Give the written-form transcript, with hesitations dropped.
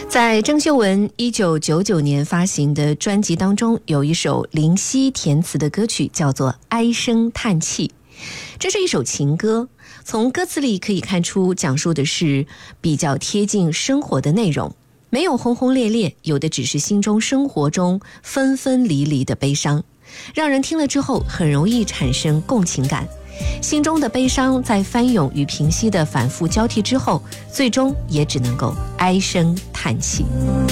在郑秀文1999年发行的专辑当中，有一首林夕填词的歌曲叫做《唉声叹气》。这是一首情歌，从歌词里可以看出讲述的是比较贴近生活的内容，没有轰轰烈烈，有的只是心中生活中分分离离的悲伤，让人听了之后很容易产生共情感。心中的悲伤在翻涌与平息的反复交替之后，最终也只能够唉声叹气。